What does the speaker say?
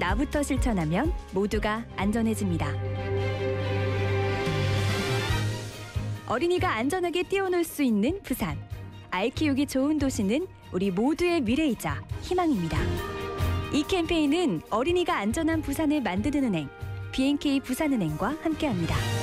나부터 실천하면 모두가 안전해집니다. 어린이가 안전하게 뛰어놀 수 있는 부산. 아이 키우기 좋은 도시는 우리 모두의 미래이자 희망입니다. 이 캠페인은 어린이가 안전한 부산을 만드는 은행, B&K 부산은행과 함께합니다.